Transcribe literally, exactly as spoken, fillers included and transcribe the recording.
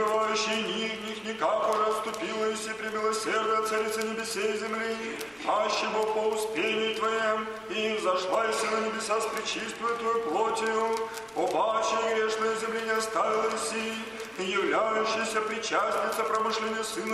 пребывающий них, них никак уже отступилась и премилосердие Царица небесей и земли, аще Бог по успении Твоем, и взошлась на небеса с пречистую Твою плотью, побачи грешной земли не оставилась и являющаяся причастница промышления Сына